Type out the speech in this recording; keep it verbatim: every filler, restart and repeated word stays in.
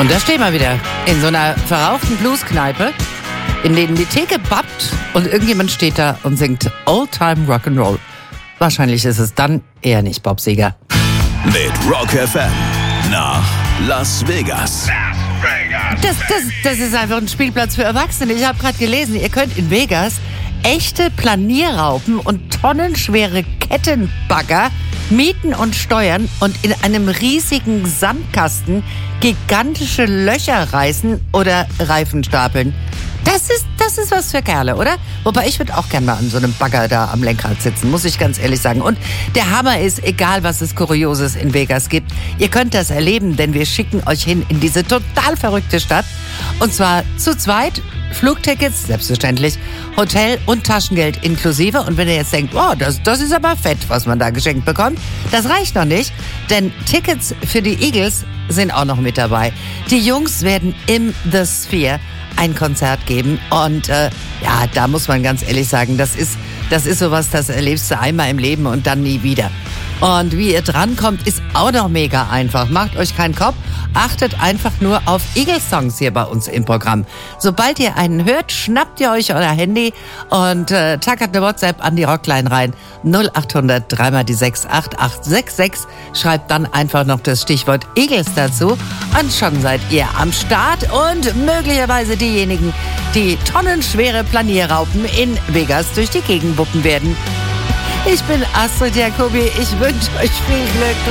Und da stehen wir wieder in so einer verrauchten Blueskneipe, in denen die Theke babbt und irgendjemand steht da und singt Old-Time Rock'n'Roll. Wahrscheinlich ist es dann eher nicht Bob Seger. Mit Rock F M nach Las Vegas. Das, das, das ist einfach ein Spielplatz für Erwachsene. Ich habe gerade gelesen, ihr könnt in Vegas echte Planierraupen und tonnenschwere Kettenbagger mieten und steuern und in einem riesigen Sandkasten gigantische Löcher reißen oder Reifen stapeln. Das ist, das ist was für Kerle, oder? Wobei, ich würde auch gerne mal an so einem Bagger da am Lenkrad sitzen, muss ich ganz ehrlich sagen. Und der Hammer ist, egal was es Kurioses in Vegas gibt, ihr könnt das erleben, denn wir schicken euch hin in diese total verrückte Stadt. Und zwar zu zweit, Flugtickets, selbstverständlich, Hotel und Taschengeld inklusive. Und wenn ihr jetzt denkt, oh, das, das ist aber fett, was man da geschenkt bekommt, das reicht noch nicht, denn Tickets für die Eagles sind auch noch mit dabei. Die Jungs werden im The Sphere ein Konzert geben und äh, ja, da muss man ganz ehrlich sagen, das ist, das ist sowas, das erlebst du einmal im Leben und dann nie wieder. Und wie ihr drankommt, ist auch noch mega einfach. Macht euch keinen Kopf, achtet einfach nur auf Eagles-Songs hier bei uns im Programm. Sobald ihr einen hört, schnappt ihr euch euer Handy und äh, tackert eine WhatsApp an die Rockline rein. null acht hundert drei mal die sechs acht acht sechs sechs. Schreibt dann einfach noch das Stichwort Eagles dazu und schon seid ihr am Start und möglicherweise diejenigen, die tonnenschwere Planierraupen in Vegas durch die Gegend wuppen werden. Ich bin Astrid Jacobi. Ich wünsche euch viel Glück.